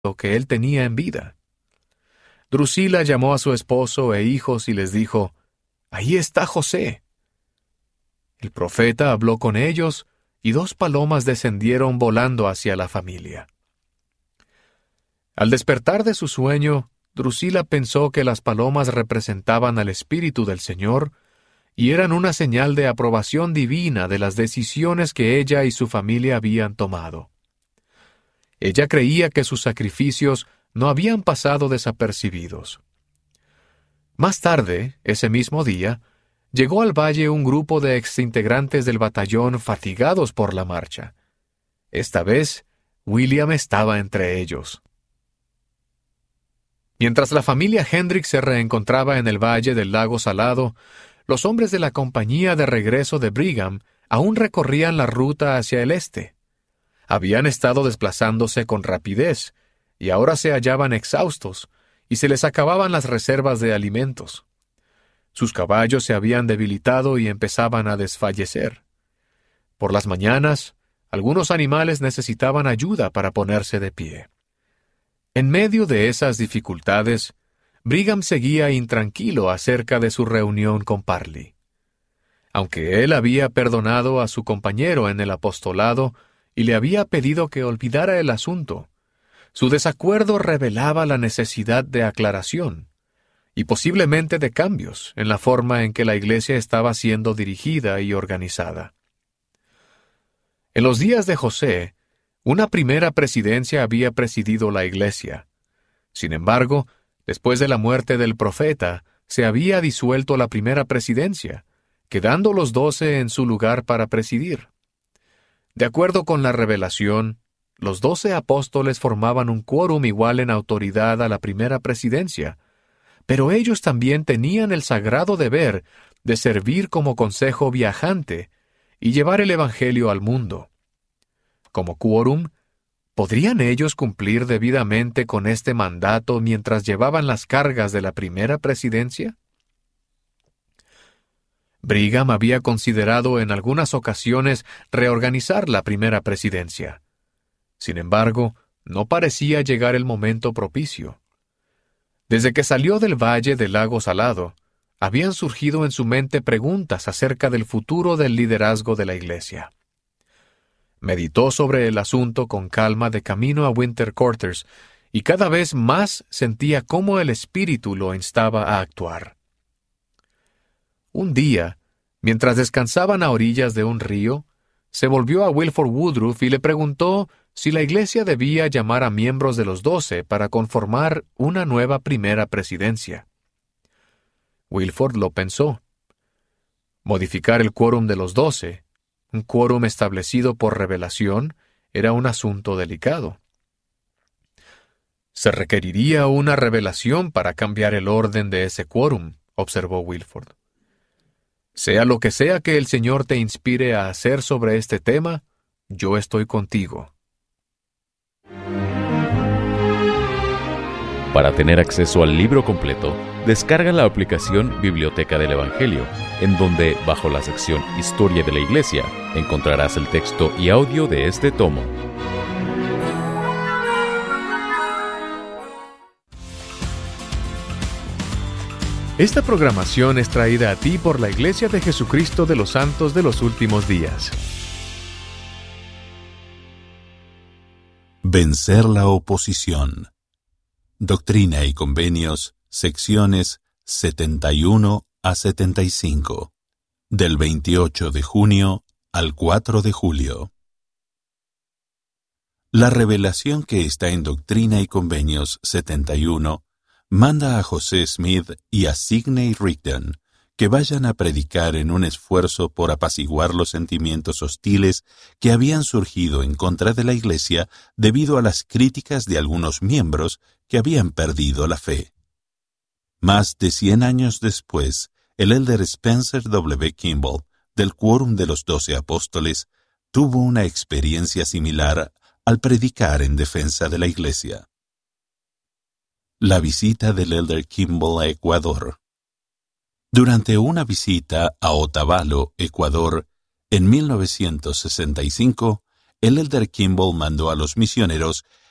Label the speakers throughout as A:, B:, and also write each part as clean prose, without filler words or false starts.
A: que él tenía en vida. Drusila llamó a su esposo e hijos y les dijo: «Ahí está José». El profeta habló con ellos, y 2 palomas descendieron volando hacia la familia. Al despertar de su sueño, Drusila pensó que las palomas representaban al Espíritu del Señor y eran una señal de aprobación divina de las decisiones que ella y su familia habían tomado. Ella creía que sus sacrificios no habían pasado desapercibidos. Más tarde, ese mismo día, llegó al valle un grupo de exintegrantes del batallón fatigados por la marcha. Esta vez, William estaba entre ellos. Mientras la familia Hendricks se reencontraba en el valle del lago Salado, los hombres de la compañía de regreso de Brigham aún recorrían la ruta hacia el este. Habían estado desplazándose con rapidez, y ahora se hallaban exhaustos, y se les acababan las reservas de alimentos. Sus caballos se habían debilitado y empezaban a desfallecer. Por las mañanas, algunos animales necesitaban ayuda para ponerse de pie. En medio de esas dificultades, Brigham seguía intranquilo acerca de su reunión con Parley. Aunque él había perdonado a su compañero en el apostolado y le había pedido que olvidara el asunto, su desacuerdo revelaba la necesidad de aclaración y posiblemente de cambios en la forma en que la iglesia estaba siendo dirigida y organizada. En los días de José, una primera presidencia había presidido la iglesia. Sin embargo, después de la muerte del profeta, se había disuelto la primera presidencia, quedando los 12 en su lugar para presidir. De acuerdo con la revelación, los 12 apóstoles formaban un quórum igual en autoridad a la primera presidencia, pero ellos también tenían el sagrado deber de servir como consejo viajante y llevar el evangelio al mundo. Como quórum, ¿podrían ellos cumplir debidamente con este mandato mientras llevaban las cargas de la primera presidencia? Brigham había considerado en algunas ocasiones reorganizar la primera presidencia. Sin embargo, no parecía llegar el momento propicio. Desde que salió del valle del lago Salado, habían surgido en su mente preguntas acerca del futuro del liderazgo de la iglesia. Meditó sobre el asunto con calma de camino a Winter Quarters, y cada vez más sentía cómo el Espíritu lo instaba a actuar. Un día, mientras descansaban a orillas de un río, se volvió a Wilford Woodruff y le preguntó si la iglesia debía llamar a miembros de los 12 para conformar una nueva primera presidencia. Wilford lo pensó. Modificar el quórum de los 12, un quórum establecido por revelación, era un asunto delicado. Se requeriría una revelación para cambiar el orden de ese quórum, observó Wilford. Sea lo que sea que el Señor te inspire a hacer sobre este tema, yo estoy contigo.
B: Para tener acceso al libro completo, descarga la aplicación Biblioteca del Evangelio, en donde, bajo la sección Historia de la Iglesia, encontrarás el texto y audio de este tomo.
A: Esta programación es traída a ti por la Iglesia de Jesucristo de los Santos de los Últimos Días.
C: Vencer la oposición. Doctrina y Convenios, secciones 71 a 75, del 28 de junio al 4 de julio. La revelación que está en Doctrina y Convenios 71 manda a José Smith y a Sidney Rigdon que vayan a predicar en un esfuerzo por apaciguar los sentimientos hostiles que habían surgido en contra de la Iglesia debido a las críticas de algunos miembros que habían perdido la fe. Más de 100 años después, el elder Spencer W. Kimball, del Quórum de los 12 Apóstoles, tuvo una experiencia similar al predicar en defensa de la Iglesia. La visita del elder Kimball a Ecuador. Durante una visita a Otavalo, Ecuador, en 1965, el elder Kimball mandó a los misioneros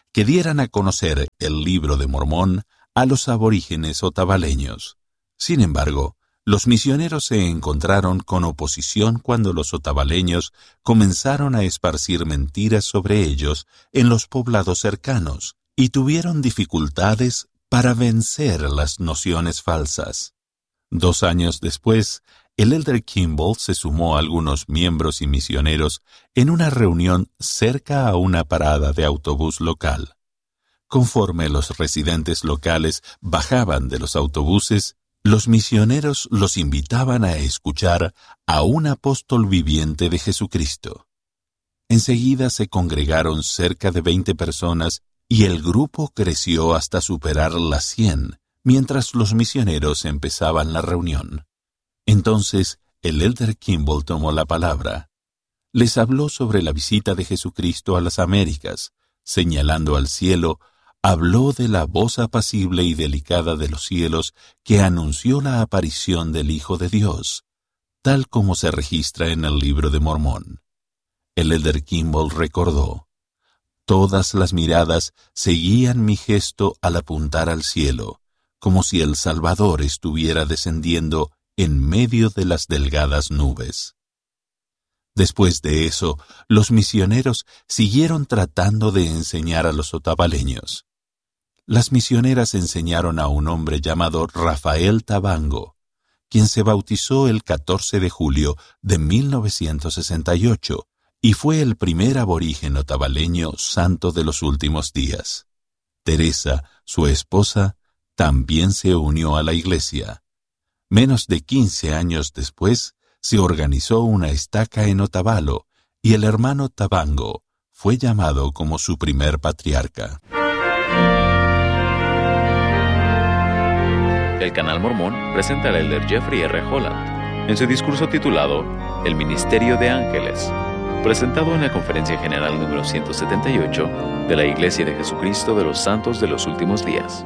C: que dieran a conocer el Libro de Mormón a los aborígenes otavaleños. Sin embargo, los misioneros se encontraron con oposición cuando los otavaleños comenzaron a esparcir mentiras sobre ellos en los poblados cercanos y tuvieron dificultades para vencer las nociones falsas. 2 años después, el elder Kimball se sumó a algunos miembros y misioneros en una reunión cerca a una parada de autobús local. Conforme los residentes locales bajaban de los autobuses, los misioneros los invitaban a escuchar a un apóstol viviente de Jesucristo. Enseguida se congregaron cerca de 20 personas y el grupo creció hasta superar las 100, mientras los misioneros empezaban la reunión. Entonces, el elder Kimball tomó la palabra. Les habló sobre la visita de Jesucristo a las Américas, señalando al cielo. Habló de la voz apacible y delicada de los cielos que anunció la aparición del Hijo de Dios, tal como se registra en el Libro de Mormón. El elder Kimball recordó: todas las miradas seguían mi gesto al apuntar al cielo, como si el Salvador estuviera descendiendo en medio de las delgadas nubes. Después de eso, los misioneros siguieron tratando de enseñar a los otavaleños. Las misioneras enseñaron a un hombre llamado Rafael Tabango, quien se bautizó el 14 de julio de 1968 y fue el primer aborigen otavaleño santo de los últimos días. Teresa, su esposa, también se unió a la iglesia. Menos de 15 años después, se organizó una estaca en Otavalo y el hermano Tabango fue llamado como su primer patriarca.
B: El Canal Mormón presenta al elder Jeffrey R. Holland en su discurso titulado El Ministerio de Ángeles, presentado en la Conferencia General número 178 de la Iglesia de Jesucristo de los Santos de los Últimos Días.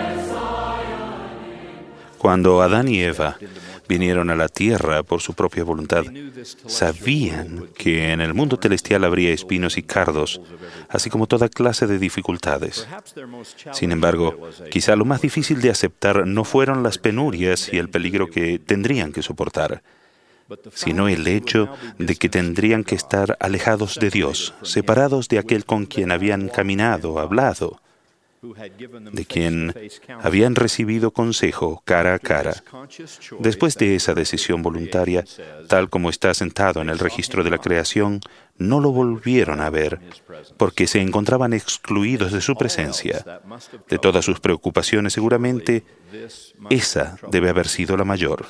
D: Cuando Adán y Eva vinieron a la tierra por su propia voluntad, sabían que en el mundo celestial habría espinos y cardos, así como toda clase de dificultades. Sin embargo, quizá lo más difícil de aceptar no fueron las penurias y el peligro que tendrían que soportar, sino el hecho de que tendrían que estar alejados de Dios, separados de aquel con quien habían caminado, hablado, de quien habían recibido consejo cara a cara. Después de esa decisión voluntaria, tal como está sentado en el registro de la creación, no lo volvieron a ver, porque se encontraban excluidos de su presencia. De todas sus preocupaciones, seguramente, esa debe haber sido la mayor.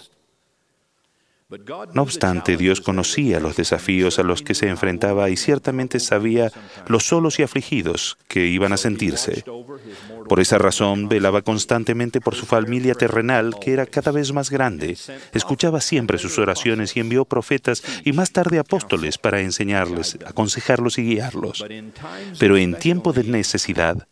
D: No obstante, Dios conocía los desafíos a los que se enfrentaba y ciertamente sabía los solos y afligidos que iban a sentirse. Por esa razón, velaba constantemente por su familia terrenal, que era cada vez más grande. Escuchaba siempre sus oraciones y envió profetas y más tarde apóstoles para enseñarles, aconsejarlos y guiarlos. Pero en tiempo de necesidad,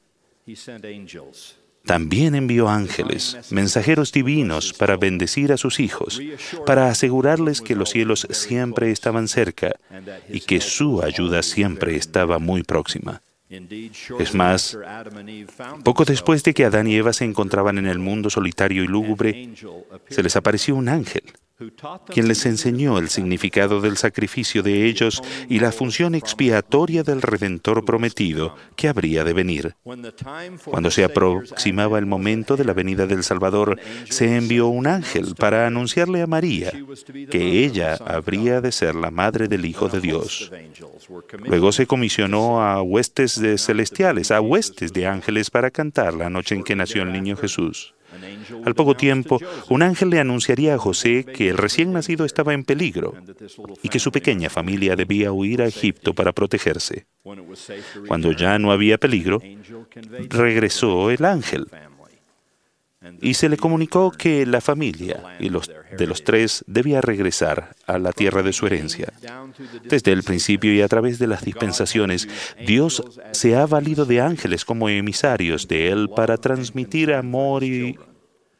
D: también envió ángeles, mensajeros divinos para bendecir a sus hijos, para asegurarles que los cielos siempre estaban cerca y que su ayuda siempre estaba muy próxima. Es más, poco después de que Adán y Eva se encontraban en el mundo solitario y lúgubre, se les apareció un ángel, quien les enseñó el significado del sacrificio de ellos y la función expiatoria del Redentor prometido que habría de venir. Cuando se aproximaba el momento de la venida del Salvador, se envió un ángel para anunciarle a María que ella habría de ser la madre del Hijo de Dios. Luego se comisionó a huestes de celestiales, a huestes de ángeles para cantar la noche en que nació el niño Jesús. Al poco tiempo, un ángel le anunciaría a José que el recién nacido estaba en peligro y que su pequeña familia debía huir a Egipto para protegerse. Cuando ya no había peligro, regresó el ángel y se le comunicó que la familia de los tres debía regresar a la tierra de su herencia. Desde el principio y a través de las dispensaciones, Dios se ha valido de ángeles como emisarios de Él para transmitir amor y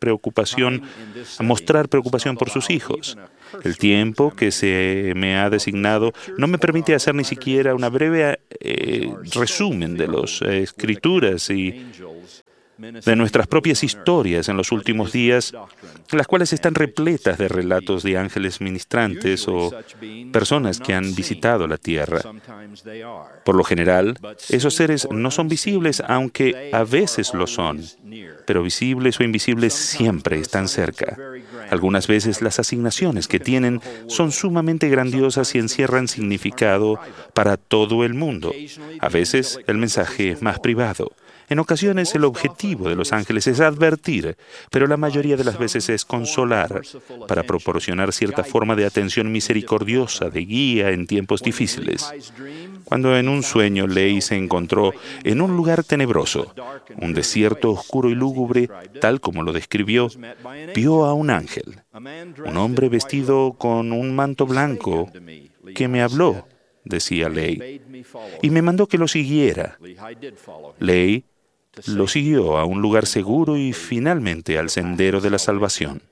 D: mostrar preocupación por sus hijos. El tiempo que se me ha designado no me permite hacer ni siquiera una breve resumen de las escrituras y de nuestras propias historias en los últimos días, las cuales están repletas de relatos de ángeles ministrantes o personas que han visitado la tierra. Por lo general, esos seres no son visibles, aunque a veces lo son, pero visibles o invisibles siempre están cerca. Algunas veces las asignaciones que tienen son sumamente grandiosas y encierran significado para todo el mundo. A veces el mensaje es más privado. En ocasiones el objetivo de los ángeles es advertir, pero la mayoría de las veces es consolar, para proporcionar cierta forma de atención misericordiosa, de guía en tiempos difíciles. Cuando en un sueño Ley se encontró en un lugar tenebroso, un desierto oscuro y lúgubre, tal como lo describió, vio a un ángel, un hombre vestido con un manto blanco, que me habló, decía Ley, y me mandó que lo siguiera. Ley lo siguió a un lugar seguro y finalmente al sendero de la salvación.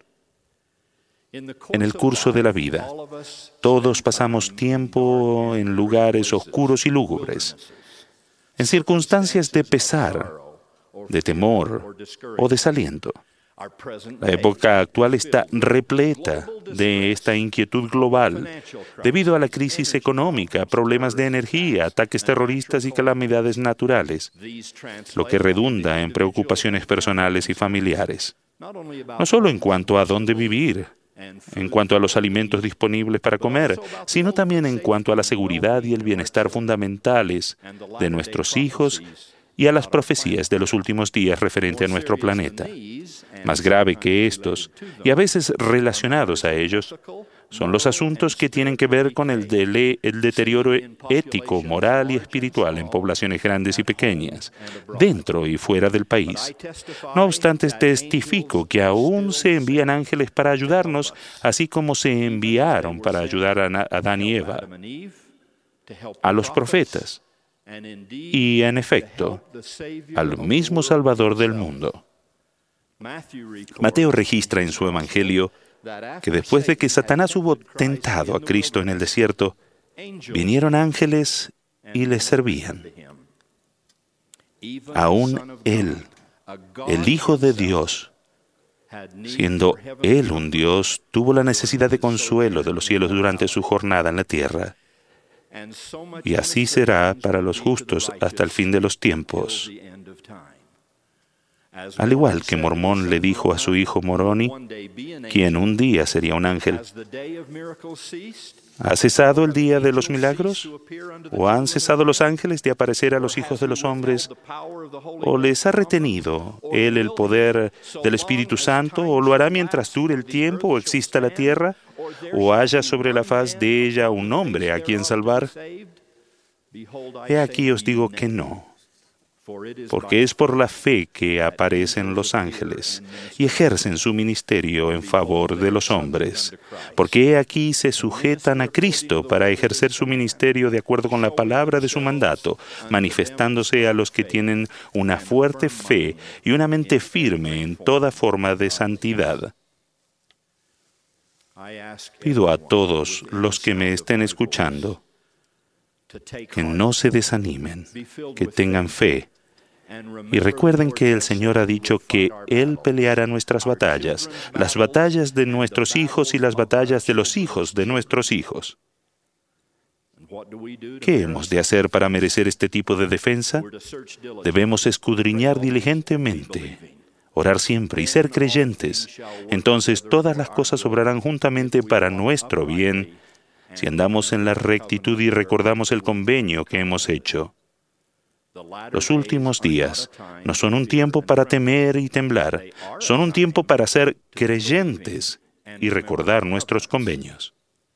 D: En el curso de la vida, todos pasamos tiempo en lugares oscuros y lúgubres, en circunstancias de pesar, de temor o desaliento. La época actual está repleta de esta inquietud global debido a la crisis económica, problemas de energía, ataques terroristas y calamidades naturales, lo que redunda en preocupaciones personales y familiares, no solo en cuanto a dónde vivir, en cuanto a los alimentos disponibles para comer, sino también en cuanto a la seguridad y el bienestar fundamentales de nuestros hijos y a las profecías de los últimos días referente a nuestro planeta. Más grave que estos, y a veces relacionados a ellos, son los asuntos que tienen que ver con el deterioro ético, moral y espiritual en poblaciones grandes y pequeñas, dentro y fuera del país. No obstante, testifico que aún se envían ángeles para ayudarnos, así como se enviaron para ayudar a Adán y Eva, a los profetas, y, en efecto, al mismo Salvador del mundo. Mateo registra en su Evangelio que después de que Satanás hubo tentado a Cristo en el desierto, vinieron ángeles y le servían. Aún Él, el Hijo de Dios, siendo Él un Dios, tuvo la necesidad de consuelo de los cielos durante su jornada en la tierra. Y así será para los justos hasta el fin de los tiempos. Al igual que Mormón le dijo a su hijo Moroni, quien un día sería un ángel, ¿ha cesado el día de los milagros? ¿O han cesado los ángeles de aparecer a los hijos de los hombres? ¿O les ha retenido Él el poder del Espíritu Santo? ¿O lo hará mientras dure el tiempo o exista la tierra? ¿O haya sobre la faz de ella un hombre a quien salvar? He aquí os digo que no. Porque es por la fe que aparecen los ángeles y ejercen su ministerio en favor de los hombres. Porque he aquí se sujetan a Cristo para ejercer su ministerio de acuerdo con la palabra de su mandato, manifestándose a los que tienen una fuerte fe y una mente firme en toda forma de santidad. Pido a todos los que me estén escuchando que no se desanimen, que tengan fe. Y recuerden que el Señor ha dicho que Él peleará nuestras batallas, las batallas de nuestros hijos y las batallas de los hijos de nuestros hijos. ¿Qué hemos de hacer para merecer este tipo de defensa? Debemos escudriñar diligentemente, orar siempre y ser creyentes. Entonces todas las cosas obrarán juntamente para nuestro bien, si andamos en la rectitud y recordamos el convenio que hemos hecho. Los últimos días no son un tiempo para temer y temblar, son un tiempo para ser creyentes y recordar nuestros convenios.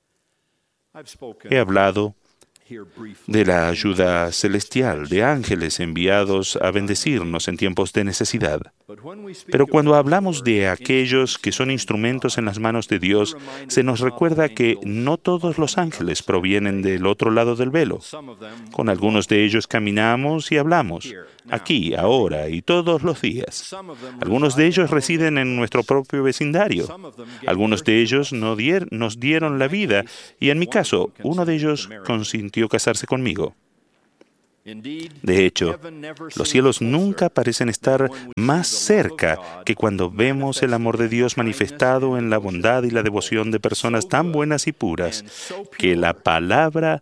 D: He hablado de la ayuda celestial, de ángeles enviados a bendecirnos en tiempos de necesidad. Pero cuando hablamos de aquellos que son instrumentos en las manos de Dios, se nos recuerda que no todos los ángeles provienen del otro lado del velo. Con algunos de ellos caminamos y hablamos, aquí, ahora y todos los días. Algunos de ellos residen en nuestro propio vecindario. Algunos de ellos nos dieron la vida y en mi caso, uno de ellos consintió casarse conmigo. De hecho, los cielos nunca parecen estar más cerca que cuando vemos el amor de Dios manifestado en la bondad y la devoción de personas tan buenas y puras que la palabra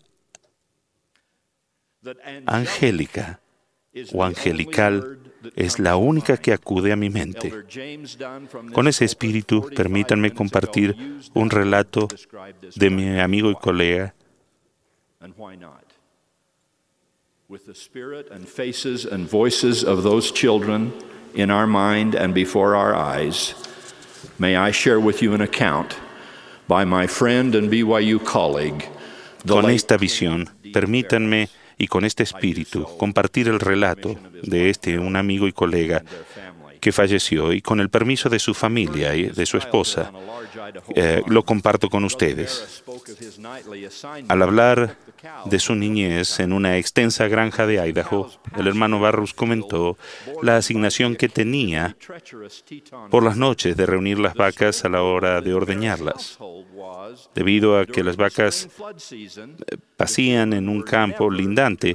D: angélica o angelical es la única que acude a mi mente. Con ese espíritu, permítanme compartir un relato de mi amigo y colega.
E: With the spirit and faces and voices of those children in our mind and before our eyes, may I share with you an account by my friend and BYU colleague.
D: Con esta visión, permítanme y con este espíritu compartir el relato de un amigo y colega que falleció y con el permiso de su familia y de su esposa, lo comparto con ustedes. Al hablar de su niñez en una extensa granja de Idaho, el hermano Barrus comentó la asignación que tenía por las noches de reunir las vacas a la hora de ordeñarlas. Debido a que las vacas pasían en un campo lindante,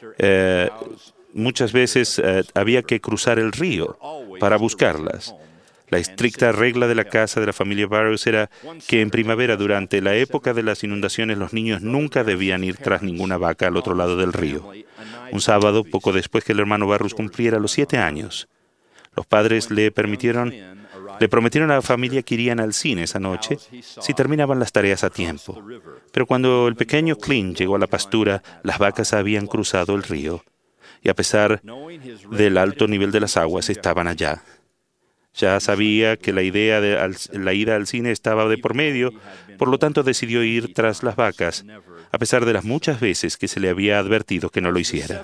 D: muchas veces había que cruzar el río para buscarlas. La estricta regla de la casa de la familia Barrows era que en primavera, durante la época de las inundaciones, los niños nunca debían ir tras ninguna vaca al otro lado del río. Un sábado, poco después que el hermano Barrows cumpliera los 7 años, los padres le prometieron a la familia que irían al cine esa noche si terminaban las tareas a tiempo. Pero cuando el pequeño Clint llegó a la pastura, las vacas habían cruzado el río y a pesar del alto nivel de las aguas estaban allá. Ya sabía que la idea de la ida al cine estaba de por medio, por lo tanto decidió ir tras las vacas, a pesar de las muchas veces que se le había advertido que no lo hiciera.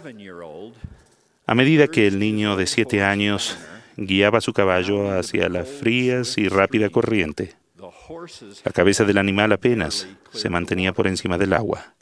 D: A medida que el niño de 7 años guiaba su caballo hacia la fría y rápida corriente, la cabeza del animal apenas se mantenía por encima del agua.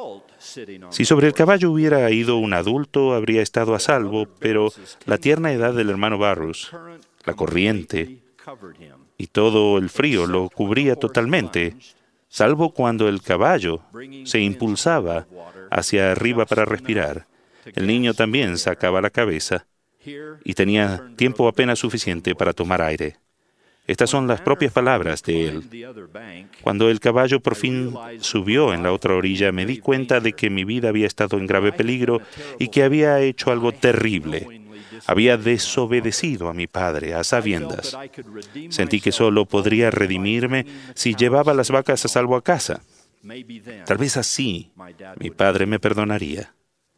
D: Si sobre el caballo hubiera ido un adulto, habría estado a salvo, pero la tierna edad del hermano Barrows, la corriente y todo el frío lo cubría totalmente, salvo cuando el caballo se impulsaba hacia arriba para respirar. El niño también sacaba la cabeza y tenía tiempo apenas suficiente para tomar aire. Estas son las propias palabras de él. Cuando el caballo por fin subió en la otra orilla, me di cuenta de que mi vida había estado en grave peligro y que había hecho algo terrible. Había desobedecido a mi padre a sabiendas. Sentí que solo podría redimirme si llevaba las vacas a salvo a casa. Tal vez así mi padre me perdonaría.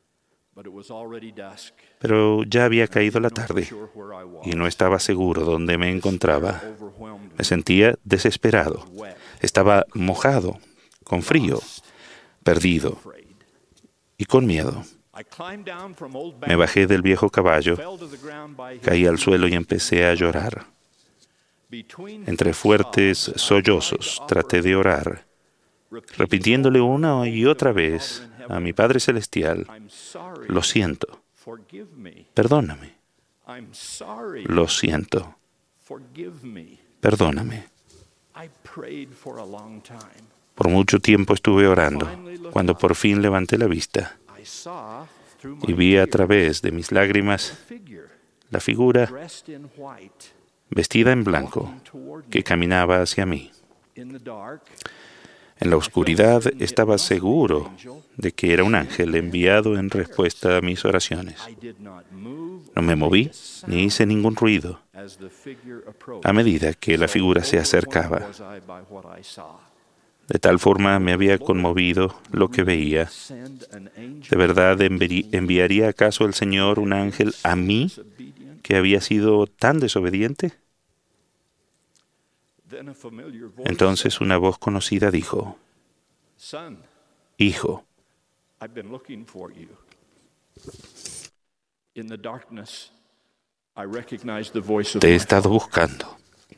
D: Pero ya había caído la tarde y no estaba seguro dónde me encontraba. Me sentía desesperado. Estaba mojado, con frío, perdido y con miedo. Me bajé del viejo caballo, caí al suelo y empecé a llorar. Entre fuertes sollozos traté de orar, repitiéndole una y otra vez a mi Padre Celestial: lo siento, perdóname, lo siento, perdóname. Por mucho tiempo estuve orando, cuando por fin levanté la vista y vi a través de mis lágrimas la figura vestida en blanco que caminaba hacia mí. En la oscuridad estaba seguro de que era un ángel enviado en respuesta a mis oraciones. No me moví ni hice ningún ruido a medida que la figura se acercaba. De tal forma me había conmovido lo que veía. ¿De verdad enviaría acaso el Señor un ángel a mí, que había sido tan desobediente? Entonces una voz conocida dijo: Hijo, Te he estado buscando.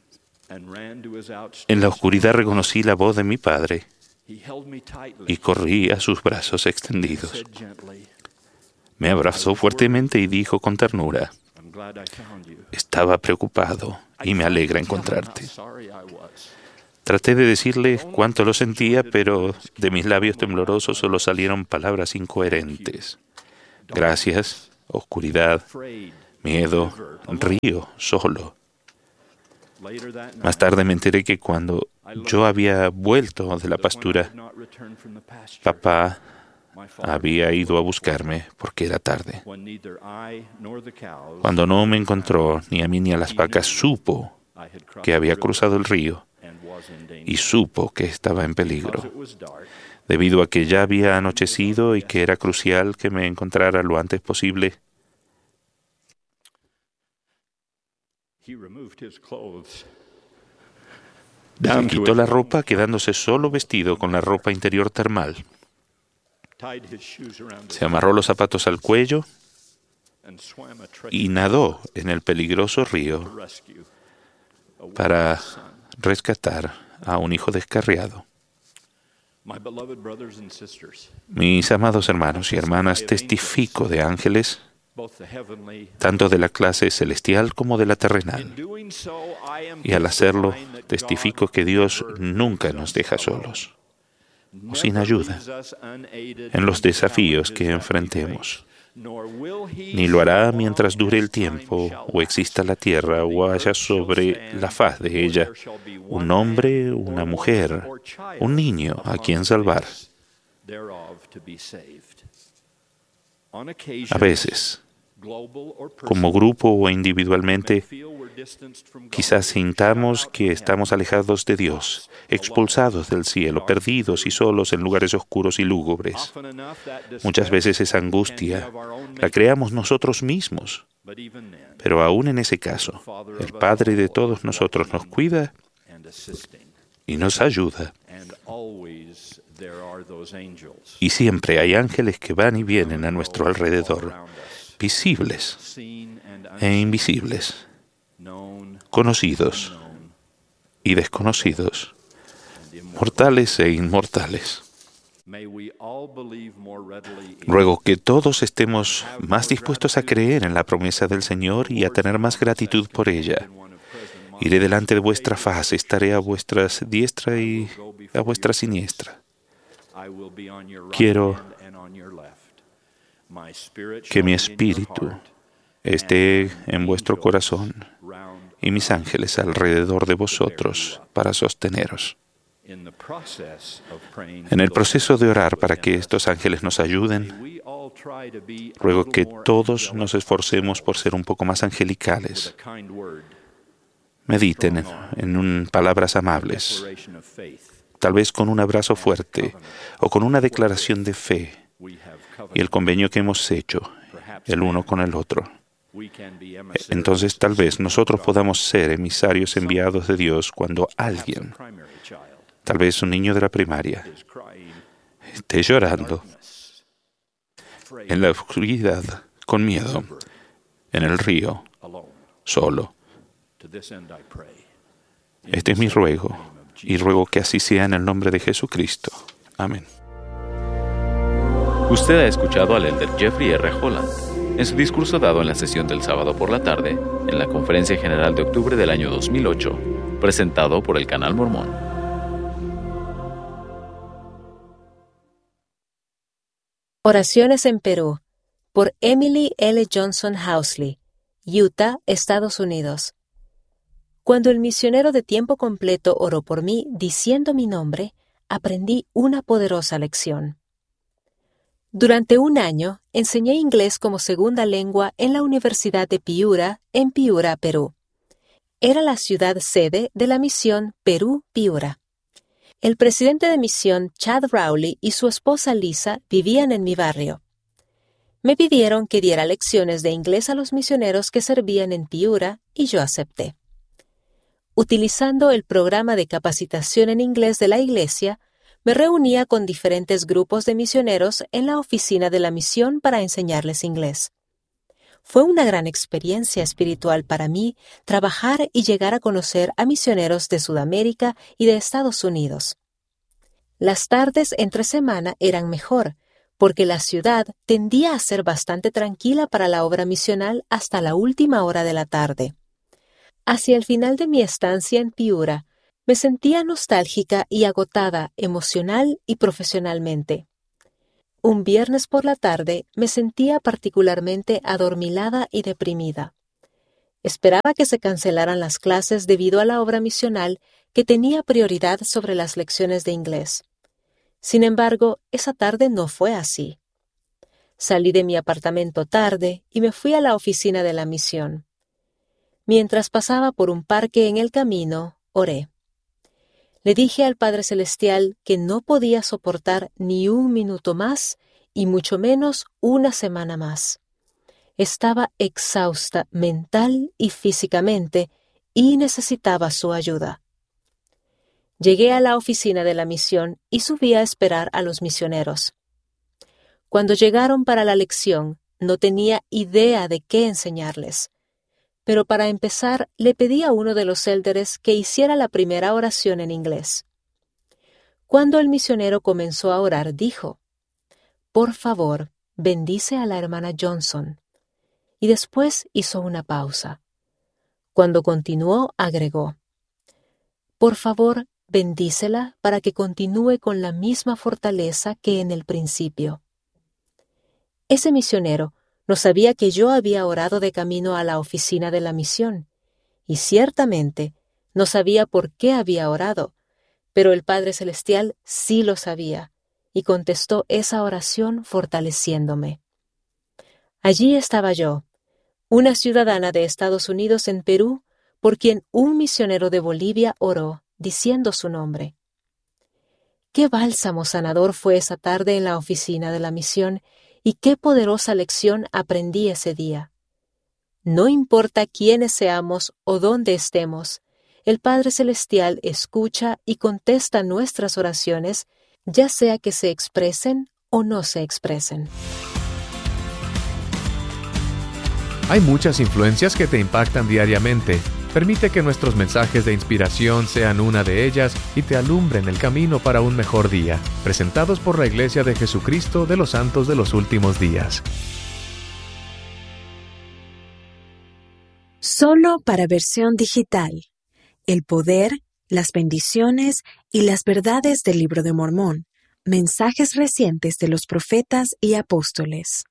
D: En la oscuridad reconocí la voz de mi padre y corrí a sus brazos extendidos. Me abrazó fuertemente y dijo con ternura: estaba preocupado y me alegra encontrarte. Traté de decirle cuánto lo sentía, pero de mis labios temblorosos solo salieron palabras incoherentes. Gracias, oscuridad, miedo, río, solo. Más tarde me enteré que cuando yo había vuelto de la pastura, papá había ido a buscarme porque era tarde. Cuando no me encontró, ni a mí ni a las vacas, supo que había cruzado el río y supo que estaba en peligro, debido a que ya había anochecido y que era crucial que me encontrara lo antes posible. Se quitó la ropa, quedándose solo vestido con la ropa interior termal. Se amarró los zapatos al cuello y nadó en el peligroso río para rescatar a un hijo descarriado. Mis amados hermanos y hermanas, testifico de ángeles, tanto de la clase celestial como de la terrenal. Y al hacerlo, testifico que Dios nunca nos deja solos o sin ayuda en los desafíos que enfrentemos. Ni lo hará mientras dure el tiempo, o exista la tierra, o haya sobre la faz de ella un hombre, una mujer, un niño a quien salvar. A veces, como grupo o individualmente, quizás sintamos que estamos alejados de Dios, expulsados del cielo, perdidos y solos en lugares oscuros y lúgubres. Muchas veces esa angustia la creamos nosotros mismos, pero aún en ese caso, el Padre de todos nosotros nos cuida y nos ayuda. Y siempre hay ángeles que van y vienen a nuestro alrededor, visibles e invisibles, conocidos y desconocidos, mortales e inmortales. Ruego que todos estemos más dispuestos a creer en la promesa del Señor y a tener más gratitud por ella. Iré delante de vuestra faz, estaré a vuestra diestra y a vuestra siniestra. Quiero que mi espíritu esté en vuestro corazón y mis ángeles alrededor de vosotros para sosteneros. En el proceso de orar para que estos ángeles nos ayuden, ruego que todos nos esforcemos por ser un poco más angelicales. Mediten en palabras amables, tal vez con un abrazo fuerte o con una declaración de fe y el convenio que hemos hecho el uno con el otro. Entonces tal vez nosotros podamos ser emisarios enviados de Dios cuando alguien, tal vez un niño de la primaria, esté llorando en la oscuridad, con miedo, en el río, solo. Este es mi ruego, y ruego que así sea en el nombre de Jesucristo. Amén.
B: Usted ha escuchado al elder Jeffrey R. Holland en su discurso dado en la sesión del sábado por la tarde en la Conferencia General de octubre del año 2008, presentado por el Canal Mormón.
F: Oraciones en Perú, por Emily L. Johnson Housley, Utah, Estados Unidos. Cuando el misionero de tiempo completo oró por mí diciendo mi nombre, aprendí una poderosa lección. Durante un año, enseñé inglés como segunda lengua en la Universidad de Piura, en Piura, Perú. Era la ciudad sede de la misión Perú-Piura. El presidente de misión, Chad Rowley, y su esposa Lisa vivían en mi barrio. Me pidieron que diera lecciones de inglés a los misioneros que servían en Piura y yo acepté. Utilizando el programa de capacitación en inglés de la iglesia, me reunía con diferentes grupos de misioneros en la oficina de la misión para enseñarles inglés. Fue una gran experiencia espiritual para mí trabajar y llegar a conocer a misioneros de Sudamérica y de Estados Unidos. Las tardes entre semana eran mejor, porque la ciudad tendía a ser bastante tranquila para la obra misional hasta la última hora de la tarde. Hacia el final de mi estancia en Piura, me sentía nostálgica y agotada emocional y profesionalmente. Un viernes por la tarde me sentía particularmente adormilada y deprimida. Esperaba que se cancelaran las clases debido a la obra misional que tenía prioridad sobre las lecciones de inglés. Sin embargo, esa tarde no fue así. Salí de mi apartamento tarde y me fui a la oficina de la misión. Mientras pasaba por un parque en el camino, oré. Le dije al Padre Celestial que no podía soportar ni un minuto más y mucho menos una semana más. Estaba exhausta mental y físicamente y necesitaba su ayuda. Llegué a la oficina de la misión y subí a esperar a los misioneros. Cuando llegaron para la lección, no tenía idea de qué enseñarles. Pero para empezar, le pedí a uno de los élderes que hiciera la primera oración en inglés. Cuando el misionero comenzó a orar, dijo: «Por favor, bendice a la hermana Johnson». Y después hizo una pausa. Cuando continuó, agregó: «Por favor, bendícela para que continúe con la misma fortaleza que en el principio». Ese misionero no sabía que yo había orado de camino a la oficina de la misión, y ciertamente no sabía por qué había orado, pero el Padre Celestial sí lo sabía, y contestó esa oración fortaleciéndome. Allí estaba yo, una ciudadana de Estados Unidos en Perú, por quien un misionero de Bolivia oró, diciendo su nombre. Qué bálsamo sanador fue esa tarde en la oficina de la misión, y qué poderosa lección aprendí ese día. No importa quiénes seamos o dónde estemos, el Padre Celestial escucha y contesta nuestras oraciones, ya sea que se expresen o no se expresen.
A: Hay muchas influencias que te impactan diariamente. Permite que nuestros mensajes de inspiración sean una de ellas y te alumbren el camino para un mejor día. Presentados por la Iglesia de Jesucristo de los Santos de los Últimos Días.
G: Solo para versión digital. El poder, las bendiciones y las verdades del Libro de Mormón. Mensajes recientes de los profetas y apóstoles.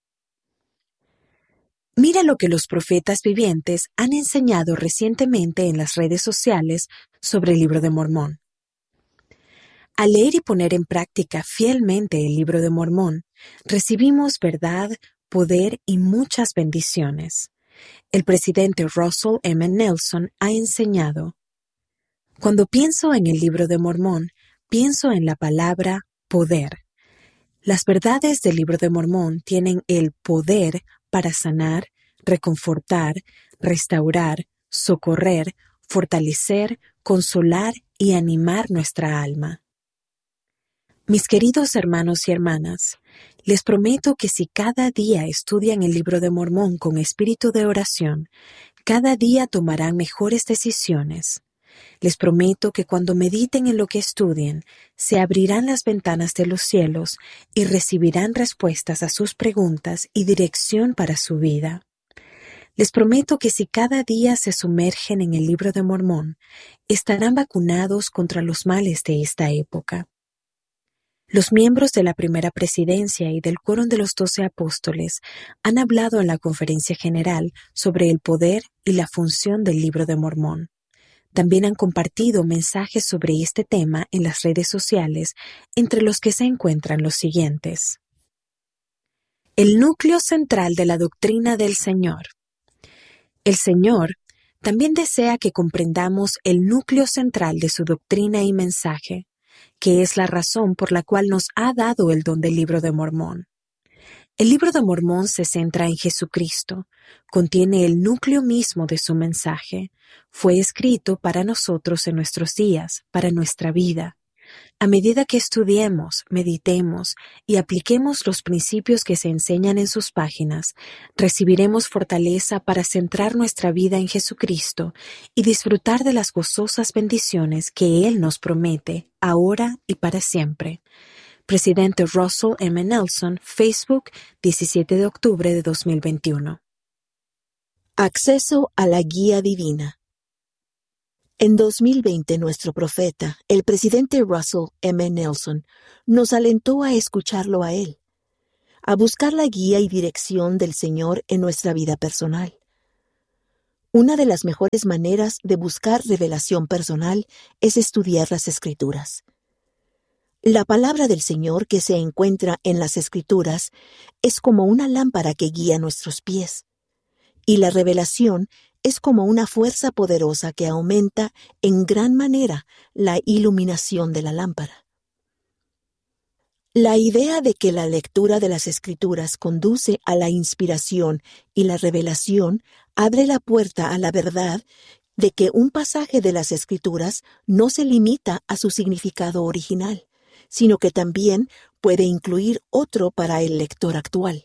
G: Mira lo que los profetas vivientes han enseñado recientemente en las redes sociales sobre el Libro de Mormón. Al leer y poner en práctica fielmente el Libro de Mormón, recibimos verdad, poder y muchas bendiciones. El presidente Russell M. Nelson ha enseñado: cuando pienso en el Libro de Mormón, pienso en la palabra poder. Las verdades del Libro de Mormón tienen el poder para sanar, reconfortar, restaurar, socorrer, fortalecer, consolar y animar nuestra alma. Mis queridos hermanos y hermanas, les prometo que si cada día estudian el Libro de Mormón con espíritu de oración, cada día tomarán mejores decisiones. Les prometo que cuando mediten en lo que estudien, se abrirán las ventanas de los cielos y recibirán respuestas a sus preguntas y dirección para su vida. Les prometo que si cada día se sumergen en el Libro de Mormón, estarán vacunados contra los males de esta época. Los miembros de la primera presidencia y del Quórum de los 12 Apóstoles han hablado en la Conferencia General sobre el poder y la función del Libro de Mormón. También han compartido mensajes sobre este tema en las redes sociales, entre los que se encuentran los siguientes. El núcleo central de la doctrina del Señor. El Señor también desea que comprendamos el núcleo central de su doctrina y mensaje, que es la razón por la cual nos ha dado el don del Libro de Mormón. El Libro de Mormón se centra en Jesucristo, contiene el núcleo mismo de su mensaje, fue escrito para nosotros en nuestros días, para nuestra vida. A medida que estudiemos, meditemos y apliquemos los principios que se enseñan en sus páginas, recibiremos fortaleza para centrar nuestra vida en Jesucristo y disfrutar de las gozosas bendiciones que Él nos promete, ahora y para siempre. Presidente Russell M. Nelson, Facebook, 17 de octubre de 2021.
H: Acceso a la guía divina. En 2020, nuestro profeta, el presidente Russell M. Nelson, nos alentó a escucharlo a él, a buscar la guía y dirección del Señor en nuestra vida personal. Una de las mejores maneras de buscar revelación personal es estudiar las Escrituras. La palabra del Señor que se encuentra en las Escrituras es como una lámpara que guía nuestros pies, y la revelación es como una fuerza poderosa que aumenta en gran manera la iluminación de la lámpara. La idea de que la lectura de las Escrituras conduce a la inspiración y la revelación abre la puerta a la verdad de que un pasaje de las Escrituras no se limita a su significado original, sino que también puede incluir otro para el lector actual.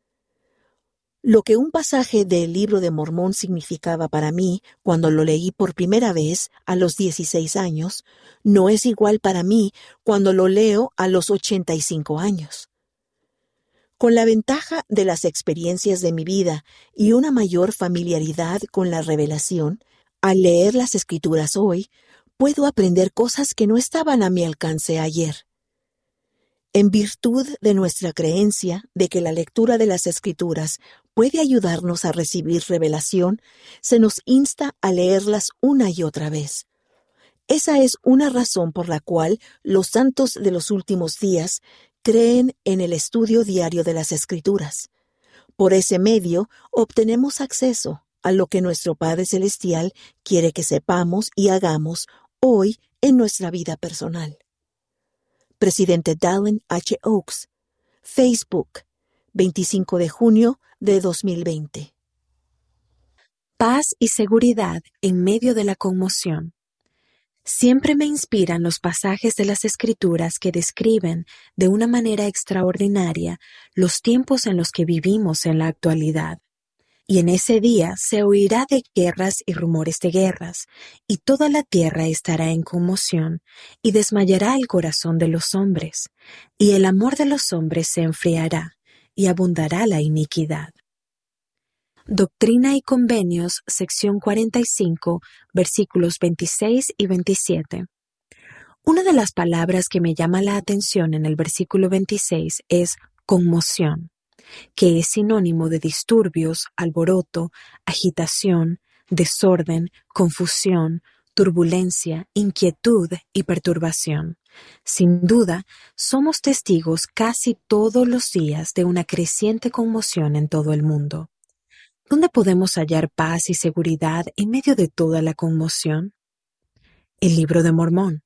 H: Lo que un pasaje del Libro de Mormón significaba para mí cuando lo leí por primera vez a los 16 años, no es igual para mí cuando lo leo a los 85 años. Con la ventaja de las experiencias de mi vida y una mayor familiaridad con la revelación, al leer las Escrituras hoy, puedo aprender cosas que no estaban a mi alcance ayer. En virtud de nuestra creencia de que la lectura de las Escrituras puede ayudarnos a recibir revelación, se nos insta a leerlas una y otra vez. Esa es una razón por la cual los santos de los últimos días creen en el estudio diario de las Escrituras. Por ese medio obtenemos acceso a lo que nuestro Padre Celestial quiere que sepamos y hagamos hoy en nuestra vida personal. Presidente Dallin H. Oaks, Facebook, 25 de junio de 2020.
G: Paz y seguridad en medio de la conmoción. Siempre me inspiran los pasajes de las Escrituras que describen de una manera extraordinaria los tiempos en los que vivimos en la actualidad. Y en ese día se oirá de guerras y rumores de guerras, y toda la tierra estará en conmoción, y desmayará el corazón de los hombres, y el amor de los hombres se enfriará, y abundará la iniquidad. Doctrina y Convenios, sección 45, versículos 26 y 27. Una de las palabras que me llama la atención en el versículo 26 es conmoción, que es sinónimo de disturbios, alboroto, agitación, desorden, confusión, turbulencia, inquietud y perturbación. Sin duda, somos testigos casi todos los días de una creciente conmoción en todo el mundo. ¿Dónde podemos hallar paz y seguridad en medio de toda la conmoción? El Libro de Mormón.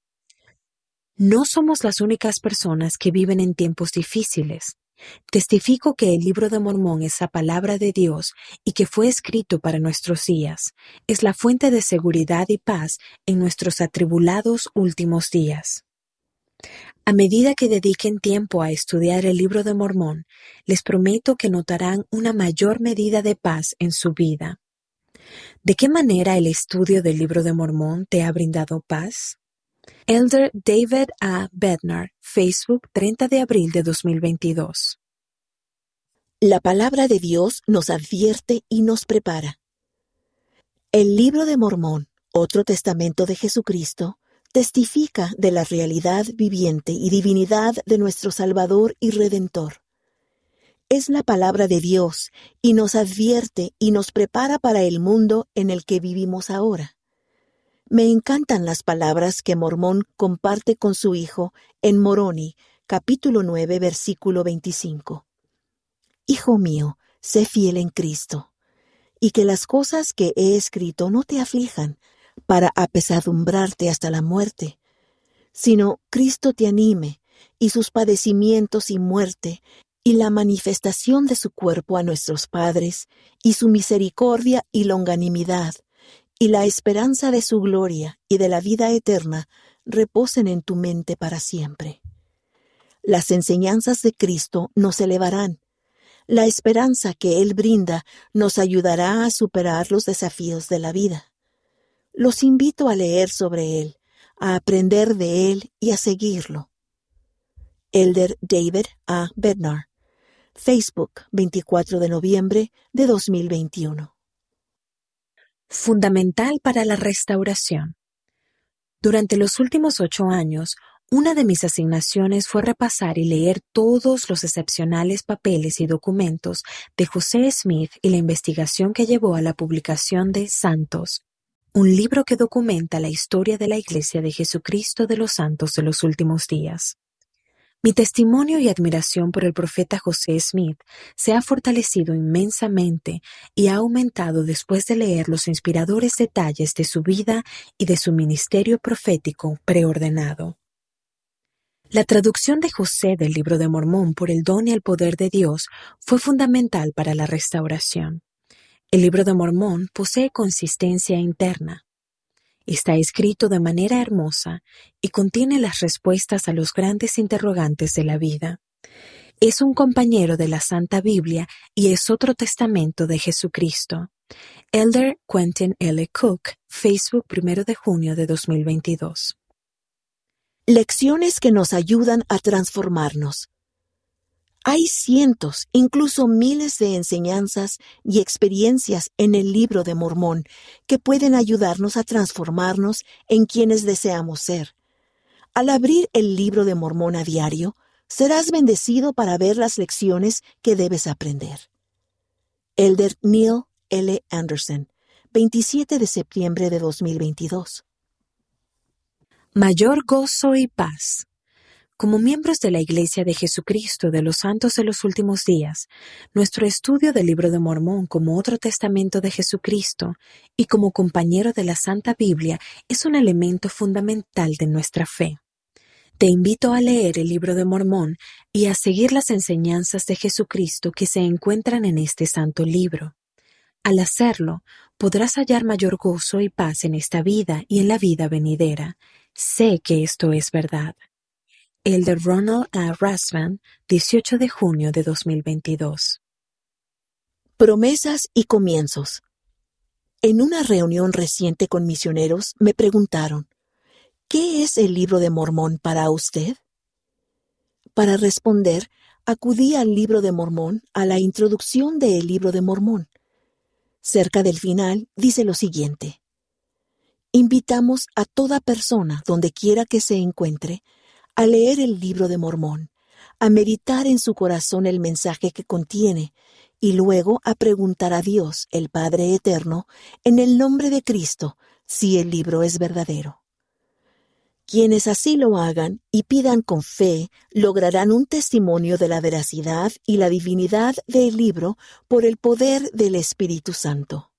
G: No somos las únicas personas que viven en tiempos difíciles. Testifico que el Libro de Mormón es la palabra de Dios y que fue escrito para nuestros días. Es la fuente de seguridad y paz en nuestros atribulados últimos días. A medida que dediquen tiempo a estudiar el Libro de Mormón, les prometo que notarán una mayor medida de paz en su vida. ¿De qué manera el estudio del Libro de Mormón te ha brindado paz? Elder David A. Bednar, Facebook, 30 de abril de 2022.
H: La palabra de Dios nos advierte y nos prepara. El Libro de Mormón, otro testamento de Jesucristo, testifica de la realidad viviente y divinidad de nuestro Salvador y Redentor. Es la palabra de Dios y nos advierte y nos prepara para el mundo en el que vivimos ahora. Me encantan las palabras que Mormón comparte con su hijo en Moroni, capítulo 9, versículo 25. Hijo mío, sé fiel en Cristo, y que las cosas que he escrito no te aflijan, para apesadumbrarte hasta la muerte, sino Cristo te anime, y sus padecimientos y muerte, y la manifestación de su cuerpo a nuestros padres, y su misericordia y longanimidad, y la esperanza de su gloria y de la vida eterna, reposen en tu mente para siempre. Las enseñanzas de Cristo nos elevarán. La esperanza que Él brinda nos ayudará a superar los desafíos de la vida. Los invito a leer sobre Él, a aprender de Él y a seguirlo. Elder David A. Bednar, Facebook, 24 de noviembre de 2021.
G: Fundamental para la restauración. Durante los últimos 8 años, una de mis asignaciones fue repasar y leer todos los excepcionales papeles y documentos de José Smith y la investigación que llevó a la publicación de Santos, un libro que documenta la historia de la Iglesia de Jesucristo de los Santos de los Últimos Días. Mi testimonio y admiración por el profeta José Smith se ha fortalecido inmensamente y ha aumentado después de leer los inspiradores detalles de su vida y de su ministerio profético preordenado. La traducción de José del Libro de Mormón por el don y el poder de Dios fue fundamental para la restauración. El Libro de Mormón posee consistencia interna. Está escrito de manera hermosa y contiene las respuestas a los grandes interrogantes de la vida. Es un compañero de la Santa Biblia y es otro testamento de Jesucristo. Elder Quentin L. Cook, Facebook, 1 de junio de 2022.
H: Lecciones que nos ayudan a transformarnos. Hay cientos, incluso miles de enseñanzas y experiencias en el Libro de Mormón que pueden ayudarnos a transformarnos en quienes deseamos ser. Al abrir el Libro de Mormón a diario, serás bendecido para ver las lecciones que debes aprender. Elder Neil L. Anderson, 27 de septiembre de 2022.
G: Mayor gozo y paz. Como miembros de la Iglesia de Jesucristo de los Santos de los Últimos Días, nuestro estudio del Libro de Mormón como otro testamento de Jesucristo y como compañero de la Santa Biblia es un elemento fundamental de nuestra fe. Te invito a leer el Libro de Mormón y a seguir las enseñanzas de Jesucristo que se encuentran en este santo libro. Al hacerlo, podrás hallar mayor gozo y paz en esta vida y en la vida venidera. Sé que esto es verdad. Elder Ronald A. Rasvan, 18 de junio de 2022.
H: Promesas y comienzos. En una reunión reciente con misioneros me preguntaron, ¿qué es el Libro de Mormón para usted? Para responder, acudí al Libro de Mormón, a la introducción del Libro de Mormón. Cerca del final dice lo siguiente: invitamos a toda persona, donde quiera que se encuentre, a leer el Libro de Mormón, a meditar en su corazón el mensaje que contiene, y luego a preguntar a Dios, el Padre Eterno, en el nombre de Cristo, si el libro es verdadero. Quienes así lo hagan y pidan con fe, lograrán un testimonio de la veracidad y la divinidad del libro por el poder del Espíritu Santo.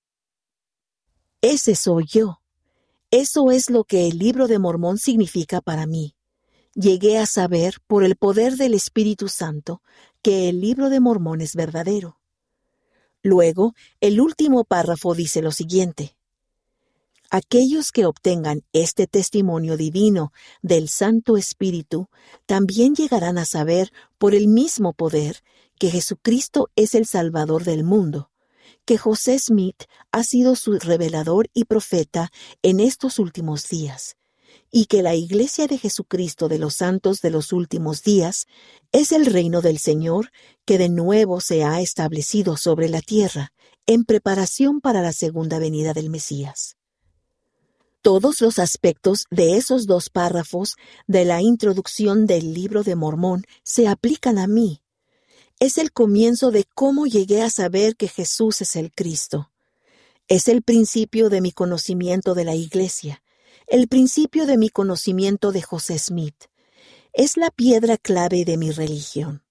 H: Ese soy yo. Eso es lo que el Libro de Mormón significa para mí. Llegué a saber, por el poder del Espíritu Santo, que el Libro de Mormón es verdadero. Luego, el último párrafo dice lo siguiente: aquellos que obtengan este testimonio divino del Santo Espíritu también llegarán a saber, por el mismo poder, que Jesucristo es el Salvador del mundo, que José Smith ha sido su revelador y profeta en estos últimos días, y que la Iglesia de Jesucristo de los Santos de los Últimos Días es el reino del Señor que de nuevo se ha establecido sobre la tierra, en preparación para la segunda venida del Mesías. Todos los aspectos de esos 2 párrafos de la introducción del Libro de Mormón se aplican a mí. Es el comienzo de cómo llegué a saber que Jesús es el Cristo. Es el principio de mi conocimiento de la Iglesia, el principio de mi conocimiento de José Smith. Es la piedra clave de mi religión.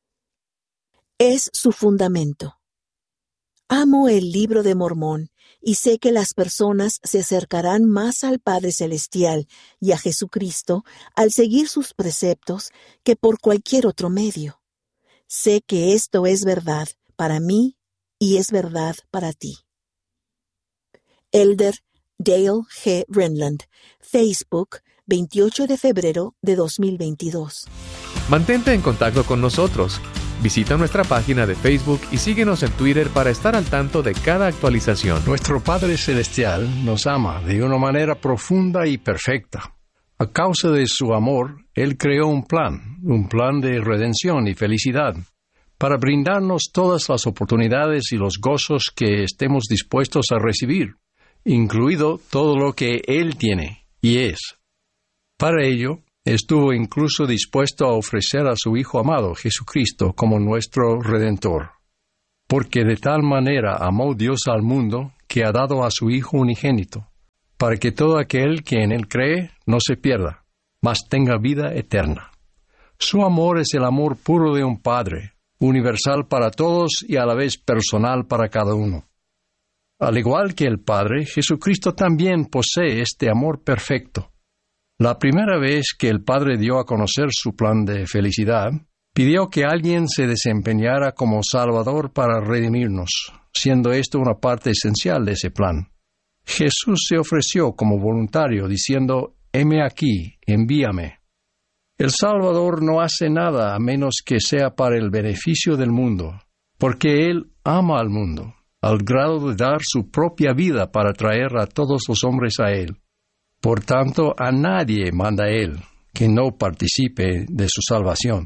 H: Es su fundamento. Amo el Libro de Mormón y sé que las personas se acercarán más al Padre Celestial y a Jesucristo al seguir sus preceptos que por cualquier otro medio. Sé que esto es verdad para mí y es verdad para ti. Elder Dale G. Renland, Facebook, 28 de febrero de 2022.
A: Mantente en contacto con nosotros. Visita nuestra página de Facebook y síguenos en Twitter para estar al tanto de cada actualización.
I: Nuestro Padre Celestial nos ama de una manera profunda y perfecta. A causa de su amor, Él creó un plan de redención y felicidad, para brindarnos todas las oportunidades y los gozos que estemos dispuestos a recibir, incluido todo lo que Él tiene y es. Para ello, estuvo incluso dispuesto a ofrecer a su Hijo amado, Jesucristo, como nuestro Redentor. Porque de tal manera amó Dios al mundo, que ha dado a su Hijo unigénito, para que todo aquel que en Él cree no se pierda, mas tenga vida eterna. Su amor es el amor puro de un Padre, universal para todos y a la vez personal para cada uno. Al igual que el Padre, Jesucristo también posee este amor perfecto. La primera vez que el Padre dio a conocer su plan de felicidad, pidió que alguien se desempeñara como Salvador para redimirnos, siendo esto una parte esencial de ese plan. Jesús se ofreció como voluntario, diciendo, «Heme aquí, envíame». El Salvador no hace nada a menos que sea para el beneficio del mundo, porque Él ama al mundo, al grado de dar su propia vida para traer a todos los hombres a Él. Por tanto, a nadie manda Él que no participe de su salvación.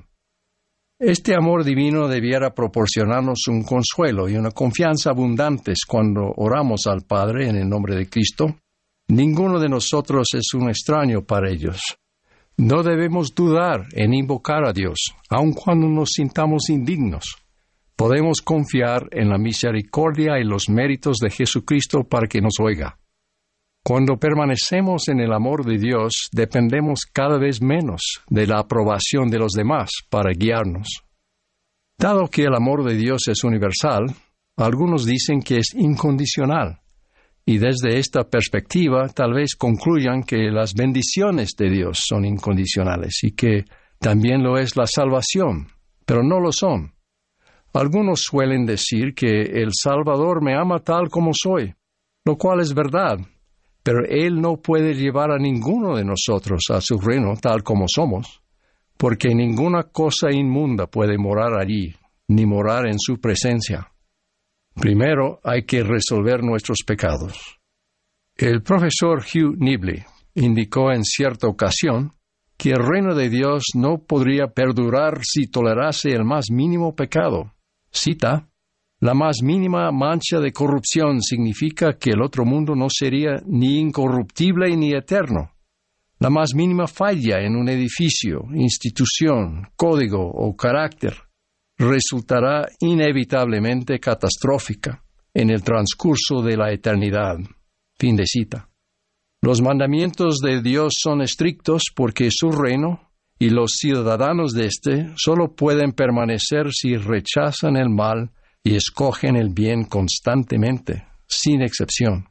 I: Este amor divino debiera proporcionarnos un consuelo y una confianza abundantes cuando oramos al Padre en el nombre de Cristo. Ninguno de nosotros es un extraño para ellos. No debemos dudar en invocar a Dios, aun cuando nos sintamos indignos. Podemos confiar en la misericordia y los méritos de Jesucristo para que nos oiga. Cuando permanecemos en el amor de Dios, dependemos cada vez menos de la aprobación de los demás para guiarnos. Dado que el amor de Dios es universal, algunos dicen que es incondicional, y desde esta perspectiva tal vez concluyan que las bendiciones de Dios son incondicionales y que también lo es la salvación, pero no lo son. Algunos suelen decir que el Salvador me ama tal como soy, lo cual es verdad. Pero Él no puede llevar a ninguno de nosotros a su reino tal como somos, porque ninguna cosa inmunda puede morar allí, ni morar en su presencia. Primero hay que resolver nuestros pecados. El profesor Hugh Nibley indicó en cierta ocasión que el reino de Dios no podría perdurar si tolerase el más mínimo pecado. Cita: «La más mínima mancha de corrupción significa que el otro mundo no sería ni incorruptible ni eterno. La más mínima falla en un edificio, institución, código o carácter resultará inevitablemente catastrófica en el transcurso de la eternidad». Fin de cita. Los mandamientos de Dios son estrictos porque su reino y los ciudadanos de éste solo pueden permanecer si rechazan el mal y escogen el bien constantemente, sin excepción.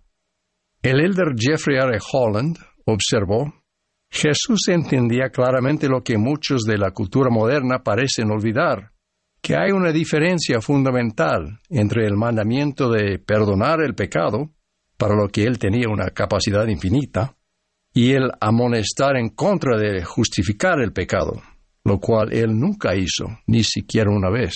I: El elder Jeffrey R. Holland observó: Jesús entendía claramente lo que muchos de la cultura moderna parecen olvidar, que hay una diferencia fundamental entre el mandamiento de perdonar el pecado, para lo que él tenía una capacidad infinita, y el amonestar en contra de justificar el pecado, lo cual él nunca hizo, ni siquiera una vez.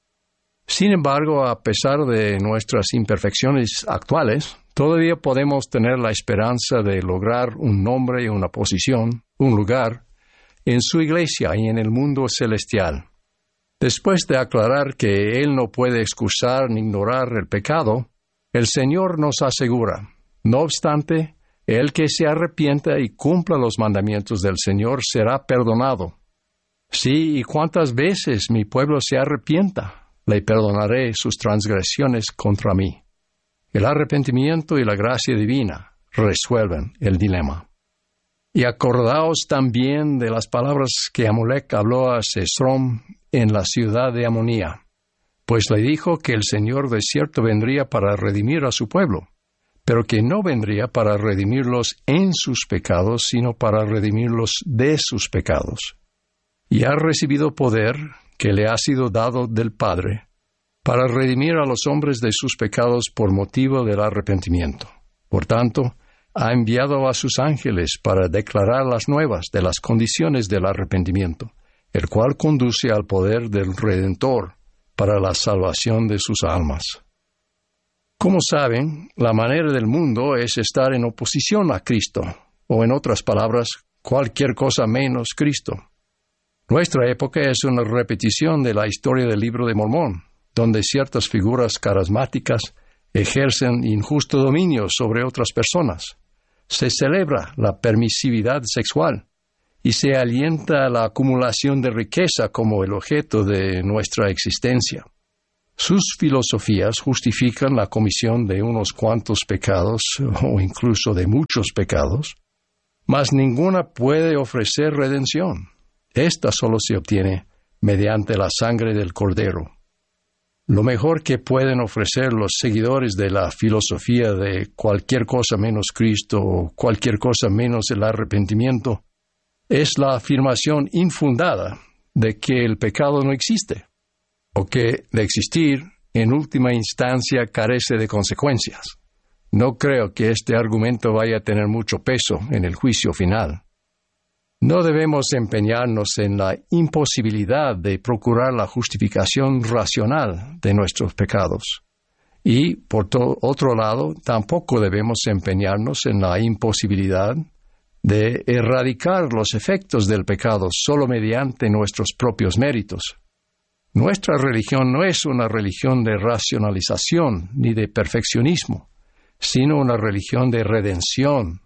I: Sin embargo, a pesar de nuestras imperfecciones actuales, todavía podemos tener la esperanza de lograr un nombre y una posición, un lugar, en su iglesia y en el mundo celestial. Después de aclarar que Él no puede excusar ni ignorar el pecado, el Señor nos asegura: no obstante, el que se arrepienta y cumpla los mandamientos del Señor será perdonado. Sí, y cuántas veces mi pueblo se arrepienta, le perdonaré sus transgresiones contra mí. El arrepentimiento y la gracia divina resuelven el dilema. Y acordaos también de las palabras que Amulek habló a Sesrom en la ciudad de Amonía, pues le dijo que el Señor de cierto vendría para redimir a su pueblo, pero que no vendría para redimirlos en sus pecados, sino para redimirlos de sus pecados. Y ha recibido poder que le ha sido dado del Padre, para redimir a los hombres de sus pecados por motivo del arrepentimiento. Por tanto, ha enviado a sus ángeles para declarar las nuevas de las condiciones del arrepentimiento, el cual conduce al poder del Redentor para la salvación de sus almas. Como saben, la manera del mundo es estar en oposición a Cristo, o en otras palabras, cualquier cosa menos Cristo. Nuestra época es una repetición de la historia del Libro de Mormón, donde ciertas figuras carismáticas ejercen injusto dominio sobre otras personas. Se celebra la permisividad sexual y se alienta la acumulación de riqueza como el objeto de nuestra existencia. Sus filosofías justifican la comisión de unos cuantos pecados, o incluso de muchos pecados, mas ninguna puede ofrecer redención. Esta solo se obtiene mediante la sangre del Cordero. Lo mejor que pueden ofrecer los seguidores de la filosofía de cualquier cosa menos Cristo o cualquier cosa menos el arrepentimiento es la afirmación infundada de que el pecado no existe, o que, de existir, en última instancia carece de consecuencias. No creo que este argumento vaya a tener mucho peso en el juicio final. No debemos empeñarnos en la imposibilidad de procurar la justificación racional de nuestros pecados. Y, por otro lado, tampoco debemos empeñarnos en la imposibilidad de erradicar los efectos del pecado solo mediante nuestros propios méritos. Nuestra religión no es una religión de racionalización ni de perfeccionismo, sino una religión de redención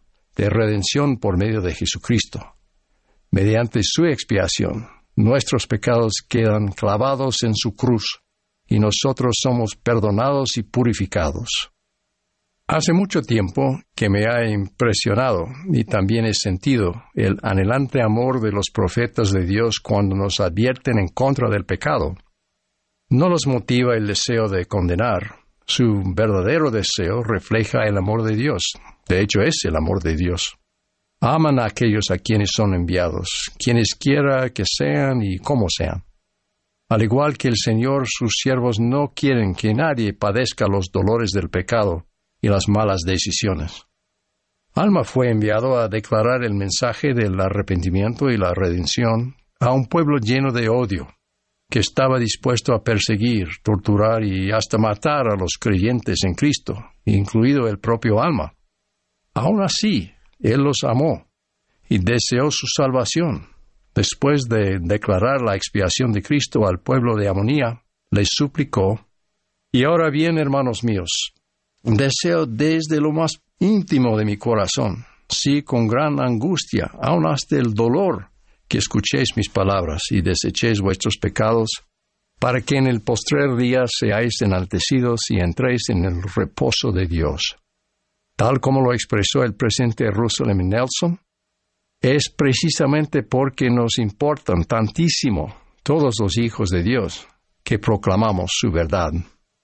I: por medio de Jesucristo. Mediante su expiación, nuestros pecados quedan clavados en su cruz, y nosotros somos perdonados y purificados. Hace mucho tiempo que me ha impresionado, y también he sentido, el anhelante amor de los profetas de Dios cuando nos advierten en contra del pecado. No los motiva el deseo de condenar. Su verdadero deseo refleja el amor de Dios. De hecho, es el amor de Dios. Aman a aquellos a quienes son enviados, quienes quiera que sean y como sean. Al igual que el Señor, sus siervos no quieren que nadie padezca los dolores del pecado y las malas decisiones. Alma fue enviado a declarar el mensaje del arrepentimiento y la redención a un pueblo lleno de odio, que estaba dispuesto a perseguir, torturar y hasta matar a los creyentes en Cristo, incluido el propio Alma. Aún así, Él los amó y deseó su salvación. Después de declarar la expiación de Cristo al pueblo de Amonía, les suplicó: «Y ahora bien, hermanos míos, deseo desde lo más íntimo de mi corazón, sí con gran angustia, aun hasta el dolor, que escuchéis mis palabras y desechéis vuestros pecados, para que en el postrer día seáis enaltecidos y entréis en el reposo de Dios». Tal como lo expresó el presidente Russell M. Nelson, es precisamente porque nos importan tantísimo todos los hijos de Dios que proclamamos su verdad.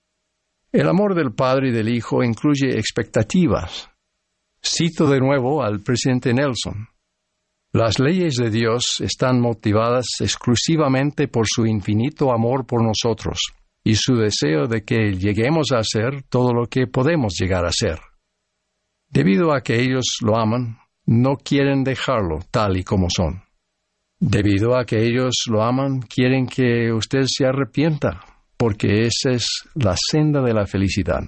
I: El amor del Padre y del Hijo incluye expectativas. Cito de nuevo al presidente Nelson: «Las leyes de Dios están motivadas exclusivamente por su infinito amor por nosotros y su deseo de que lleguemos a ser todo lo que podemos llegar a ser. Debido a que ellos lo aman, no quieren dejarlo tal y como son. Debido a que ellos lo aman, quieren que usted se arrepienta, porque esa es la senda de la felicidad.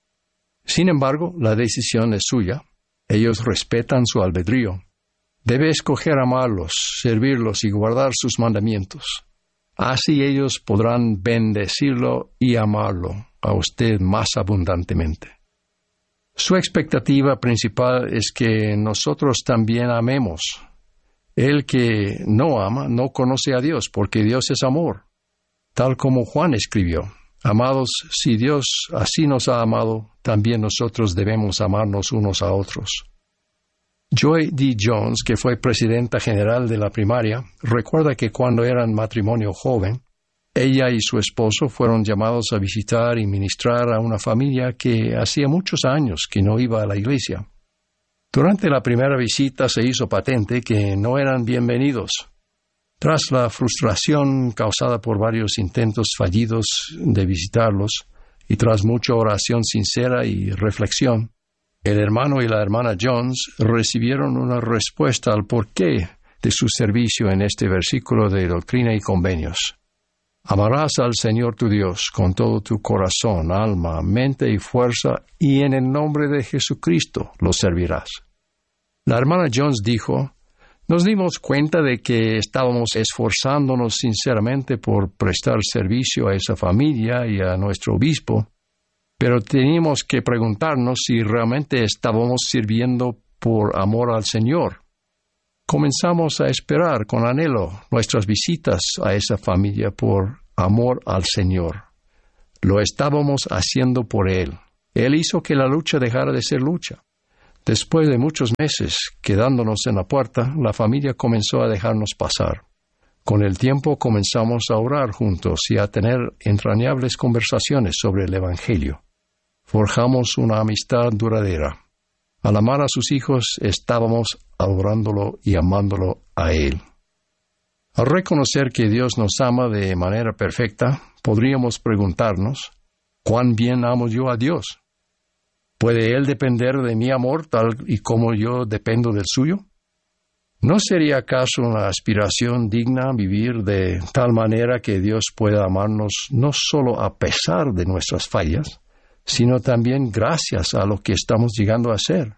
I: Sin embargo, la decisión es suya. Ellos respetan su albedrío. Debe escoger amarlos, servirlos y guardar sus mandamientos. Así ellos podrán bendecirlo y amarlo a usted más abundantemente. Su expectativa principal es que nosotros también amemos. El que no ama no conoce a Dios, porque Dios es amor. Tal como Juan escribió: «Amados, si Dios así nos ha amado, también nosotros debemos amarnos unos a otros». Joy D. Jones, que fue presidenta general de la primaria, recuerda que cuando eran matrimonio joven, ella y su esposo fueron llamados a visitar y ministrar a una familia que hacía muchos años que no iba a la iglesia. Durante la primera visita se hizo patente que no eran bienvenidos. Tras la frustración causada por varios intentos fallidos de visitarlos, y tras mucha oración sincera y reflexión, El hermano y la hermana Jones recibieron una respuesta al porqué de su servicio en este versículo de Doctrina y Convenios. Amarás al Señor tu Dios con todo tu corazón, alma, mente y fuerza, y en el nombre de Jesucristo lo servirás. La hermana Jones dijo, nos dimos cuenta de que estábamos esforzándonos sinceramente por prestar servicio a esa familia y a nuestro obispo, pero teníamos que preguntarnos si realmente estábamos sirviendo por amor al Señor. Comenzamos a esperar con anhelo nuestras visitas a esa familia por amor al Señor. Lo estábamos haciendo por Él. Él hizo que la lucha dejara de ser lucha. Después de muchos meses quedándonos en la puerta, la familia comenzó a dejarnos pasar. Con el tiempo comenzamos a orar juntos y a tener entrañables conversaciones sobre el Evangelio. Forjamos una amistad duradera. Al amar a sus hijos, estábamos adorándolo y amándolo a Él. Al reconocer que Dios nos ama de manera perfecta, podríamos preguntarnos, ¿cuán bien amo yo a Dios? ¿Puede Él depender de mi amor tal y como yo dependo del suyo? ¿No sería acaso una aspiración digna vivir de tal manera que Dios pueda amarnos no solo a pesar de nuestras fallas, sino también gracias a lo que estamos llegando a ser?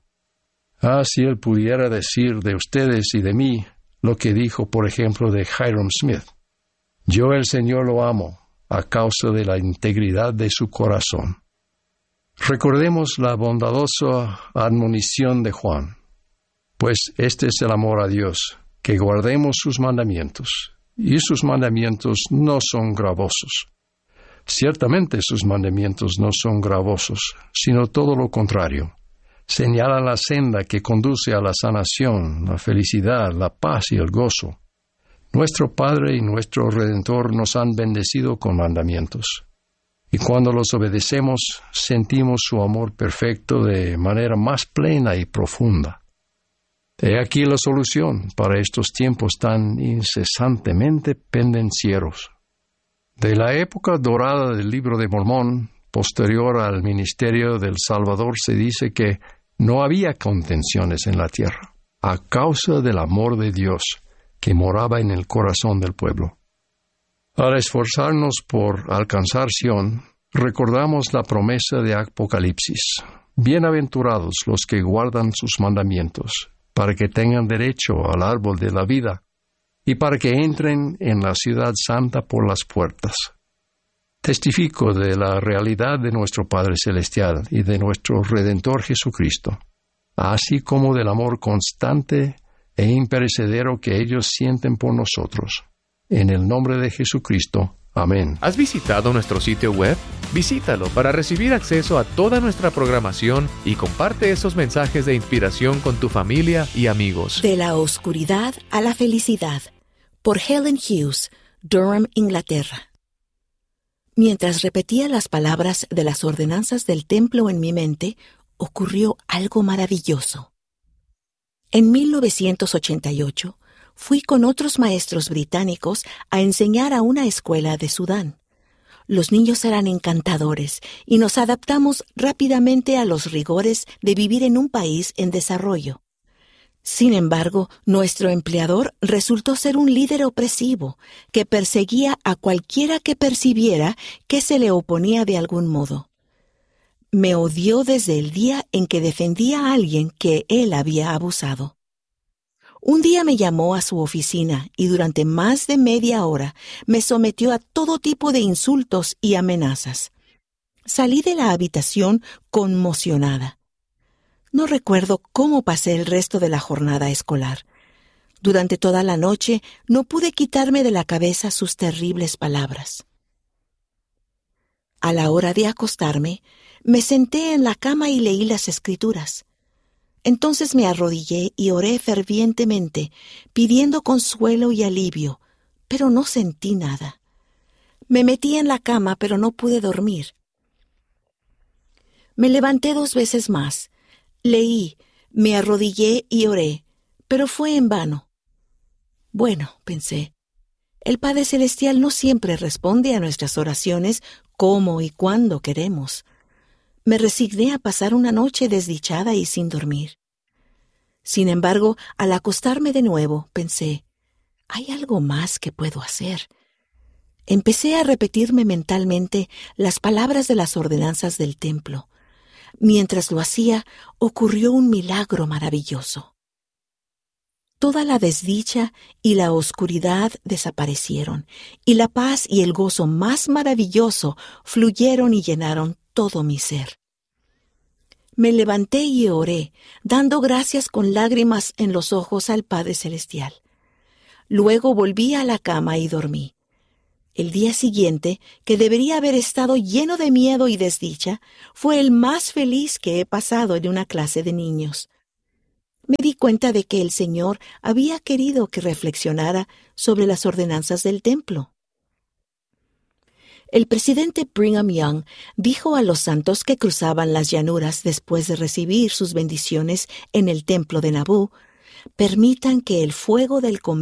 I: Si Él pudiera decir de ustedes y de mí lo que dijo, por ejemplo, de Hyrum Smith. Yo, el Señor, lo amo a causa de la integridad de su corazón. Recordemos la bondadosa admonición de Juan. Pues este es el amor a Dios, que guardemos sus mandamientos, y sus mandamientos no son gravosos. Ciertamente sus mandamientos no son gravosos, sino todo lo contrario. Señalan la senda que conduce a la sanación, la felicidad, la paz y el gozo. Nuestro Padre y nuestro Redentor nos han bendecido con mandamientos. Y cuando los obedecemos, sentimos su amor perfecto de manera más plena y profunda. He aquí la solución para estos tiempos tan incesantemente pendencieros. De la época dorada del Libro de Mormón, posterior al ministerio del Salvador, se dice que no había contenciones en la tierra, a causa del amor de Dios que moraba en el corazón del pueblo. Al esforzarnos por alcanzar Sión, recordamos la promesa de Apocalipsis. Bienaventurados los que guardan sus mandamientos, para que tengan derecho al árbol de la vida, y para que entren en la ciudad santa por las puertas. Testifico de la realidad de nuestro Padre Celestial y de nuestro Redentor Jesucristo, así como del amor constante e imperecedero que ellos sienten por nosotros. En el nombre de Jesucristo. Amén.
A: ¿Has visitado nuestro sitio web? Visítalo para recibir acceso a toda nuestra programación y comparte esos mensajes de inspiración con tu familia y amigos.
H: De la oscuridad a la felicidad, por Helen Hughes, Durham, Inglaterra. Mientras repetía las palabras de las ordenanzas del templo en mi mente, ocurrió algo maravilloso. En 1988, fui con otros maestros británicos a enseñar a una escuela de Sudán. Los niños eran encantadores y nos adaptamos rápidamente a los rigores de vivir en un país en desarrollo. Sin embargo, nuestro empleador resultó ser un líder opresivo que perseguía a cualquiera que percibiera que se le oponía de algún modo. Me odió desde el día en que defendía a alguien que él había abusado. Un día me llamó a su oficina y durante más de media hora me sometió a todo tipo de insultos y amenazas. Salí de la habitación conmocionada. No recuerdo cómo pasé el resto de la jornada escolar. Durante toda la noche no pude quitarme de la cabeza sus terribles palabras. A la hora de acostarme, me senté en la cama y leí las Escrituras. Entonces me arrodillé y oré fervientemente, pidiendo consuelo y alivio, pero no sentí nada. Me metí en la cama, pero no pude dormir. Me levanté 2 veces más. Leí, me arrodillé y oré, pero fue en vano. Bueno, pensé, el Padre Celestial no siempre responde a nuestras oraciones como y cuando queremos. Me resigné a pasar una noche desdichada y sin dormir. Sin embargo, al acostarme de nuevo, pensé, ¿hay algo más que puedo hacer? Empecé a repetirme mentalmente las palabras de las ordenanzas del templo. Mientras lo hacía, ocurrió un milagro maravilloso. Toda la desdicha y la oscuridad desaparecieron, y la paz y el gozo más maravilloso fluyeron y llenaron todo mi ser. Me levanté y oré, dando gracias con lágrimas en los ojos al Padre Celestial. Luego volví a la cama y dormí. El día siguiente, que debería haber estado lleno de miedo y desdicha, fue el más feliz que he pasado en una clase de niños. Me di cuenta de que el Señor había querido que reflexionara sobre las ordenanzas del templo. El presidente Brigham Young dijo a los santos que cruzaban las llanuras después de recibir sus bendiciones en el templo de Nabú: permitan que el fuego del